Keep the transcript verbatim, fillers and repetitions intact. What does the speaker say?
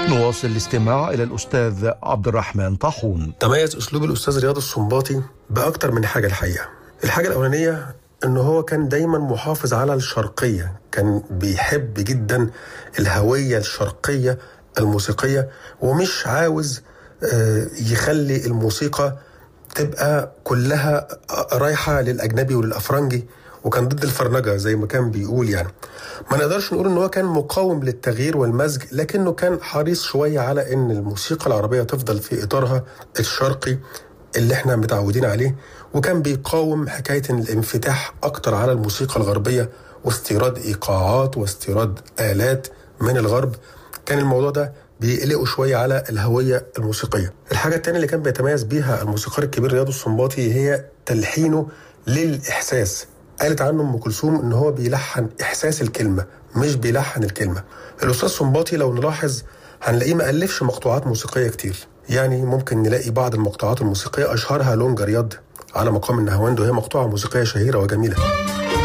نواصل الاستماع إلى الأستاذ عبد الرحمن طاحون. تميز أسلوب الأستاذ رياض السنباطي بأكتر من حاجة الحقيقة. الحاجة الأولانية أنه هو كان دايما محافظ على الشرقية، كان بيحب جدا الهوية الشرقية الموسيقية، ومش عاوز يخلي الموسيقى تبقى كلها رايحة للأجنبي وللأفرنجي، وكان ضد الفرنجة زي ما كان بيقول. يعني ما نقدرش نقول أنه كان مقاوم للتغيير والمزج، لكنه كان حريص شوية على أن الموسيقى العربية تفضل في إطارها الشرقي اللي احنا متعودين عليه، وكان بيقاوم حكاية الانفتاح أكتر على الموسيقى الغربية واستيراد إيقاعات واستيراد آلات من الغرب. كان الموضوع ده بيقلقوا شوية على الهوية الموسيقية. الحاجة التانية اللي كان بيتميز بيها الموسيقار الكبير رياض السنباطي هي تلحينه للإحساس. قالت عنه أم كلثوم إن هو بيلحن إحساس الكلمة مش بيلحن الكلمة. الأستاذ سنباطي لو نلاحظ هنلاقيه ما ألفش مقطوعات موسيقية كتير، يعني ممكن نلاقي بعض المقطوعات الموسيقية أشهرها لونجا رياض على مقام النهاوند، وهي مقطوعة موسيقية شهيرة وجميلة.